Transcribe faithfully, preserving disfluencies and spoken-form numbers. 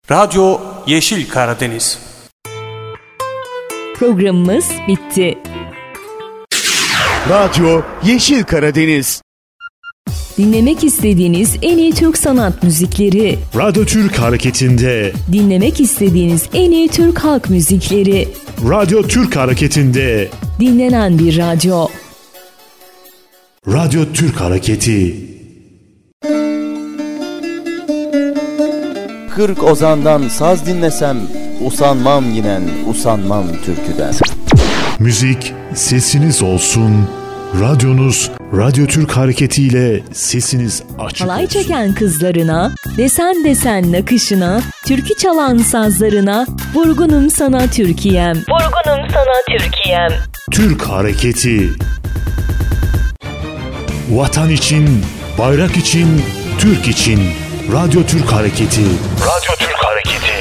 Radyo Yeşil Karadeniz. Programımız bitti. Radyo Yeşil Karadeniz. Dinlemek istediğiniz en iyi Türk sanat müzikleri. Radyo Türk Hareketi'nde. Dinlemek istediğiniz en iyi Türk halk müzikleri. Radyo Türk Hareketi'nde. Dinlenen bir radyo. Radyo Türk Hareketi. Kırk ozandan saz dinlesem, usanmam yinen, usanmam türküden. Müzik sesiniz olsun. Radyonuz Radyo Türk Hareketi ile sesiniz açık Halay olsun. çeken kızlarına, desen desen nakışına, türkü çalan sazlarına, vurgunum sana Türkiye'm. Vurgunum sana Türkiye'm. Türk Hareketi. Vatan için, bayrak için, Türk için. Radyo Türk Hareketi. Radyo Türk Hareketi.